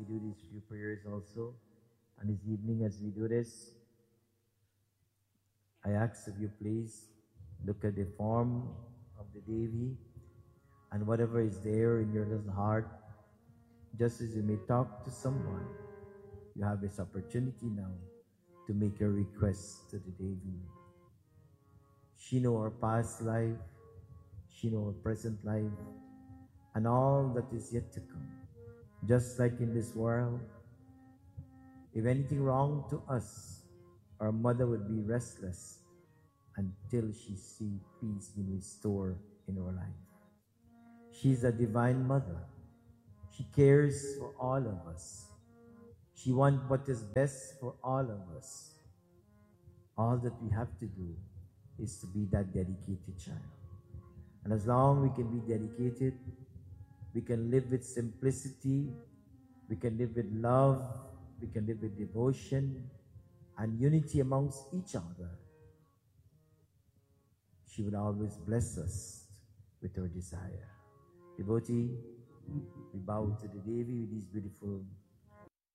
do these few prayers also, and this evening as we do this, I ask of you please look at the form of the Devi and whatever is there in your little heart, just as you may talk to someone, you have this opportunity now to make your request to the Devi. She knows our past life, she knows our present life, and all that is yet to come. Just like in this world, if anything wrong to us, our mother would be restless until she see peace being restored in our life. She's a divine mother. She cares for all of us. She wants what is best for all of us. All that we have to do is to be that dedicated child. And as long we can be dedicated, we can live with simplicity, we can live with love, we can live with devotion and unity amongst each other. She would always bless us with her desire. Devotee, we bow to the Devi with these beautiful